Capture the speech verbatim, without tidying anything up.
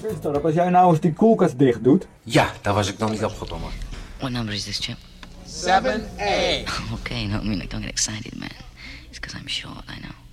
Visdorp, als jij nou eens die koelkast dicht doet. Ja, daar was ik nog niet opgekomen. What number is this, Chip? seven A. Okay, no, I mean, like, don't get excited, man. It's because I'm short, I know.